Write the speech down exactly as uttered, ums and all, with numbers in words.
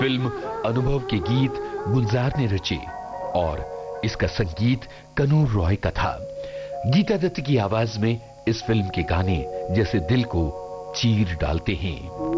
Film अनुभव के गीत गुलजार ने रचे और इसका संगीत कनूर रॉय का था। गीता दत्त की आवाज में इस फिल्म के गाने जैसे दिल को चीर डालते हैं।